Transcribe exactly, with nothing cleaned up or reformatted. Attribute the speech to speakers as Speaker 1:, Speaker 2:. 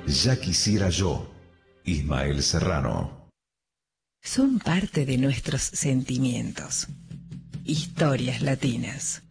Speaker 1: Ya quisiera yo, Ismael Serrano.
Speaker 2: Son parte de nuestros sentimientos. Historias latinas.